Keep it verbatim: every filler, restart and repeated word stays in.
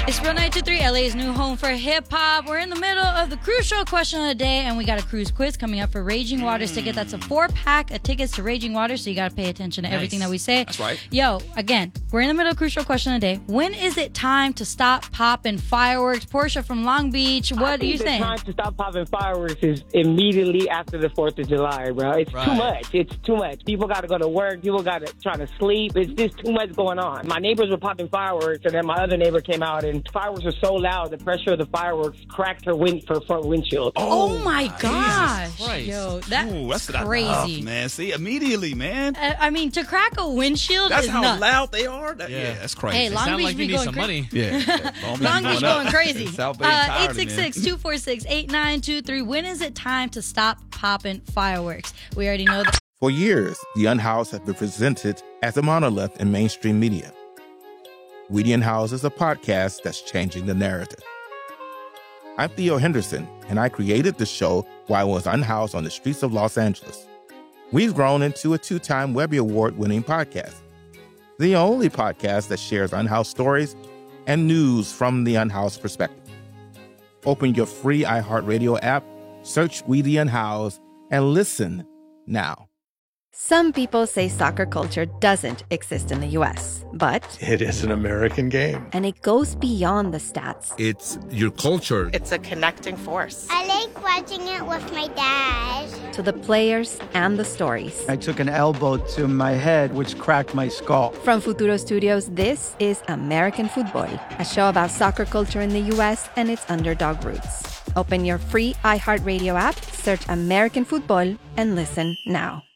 It's Real nine two three, L A's new home for hip-hop. We're in the middle of the crucial question of the day, and we got a cruise quiz coming up for Raging Waters ticket. That's a four-pack of tickets to Raging Waters, so you got to pay attention to nice. everything that we say. That's right. Yo, again, we're in the middle of crucial question of the day. When is it time to stop popping fireworks? Portia from Long Beach, what are you saying? The time to stop popping fireworks is immediately after the fourth of July, bro. It's right. too much. It's too much. People got to go to work. People got to try to sleep. It's just too much going on. My neighbors were popping fireworks, and then my other neighbor came out, and fireworks were so loud, the pressure of the fireworks cracked her wind her front windshield. Oh, oh my gosh. Yo, that Ooh, that's crazy. Love, man. See, immediately, man. Uh, I mean, to crack a windshield that's is how nuts. loud they are. That, yeah. yeah, that's crazy. Hey, Long Beach like be you going need some money. Yeah. Long Beach going crazy. Uh, eight six six, two four six, eight nine two three. When is it time to stop popping fireworks? We already know that. For years, the Unhoused have been presented as a monolith in mainstream media. We the Unhoused is a podcast that's changing the narrative. I'm Theo Henderson, and I created the show while I was unhoused on the streets of Los Angeles. We've grown into a two-time Webby Award-winning podcast, the only podcast that shares unhoused stories and news from the unhoused perspective. Open your free iHeartRadio app, search We the Unhoused, and listen now. Some people say soccer culture doesn't exist in the U S, but it is an American game. And it goes beyond the stats. It's your culture. It's a connecting force. I like watching it with my dad. To the players and the stories. I took an elbow to my head, which cracked my skull. From Futuro Studios, this is American Football, a show about soccer culture in the U S and its underdog roots. Open your free iHeartRadio app, search American Football, and listen now.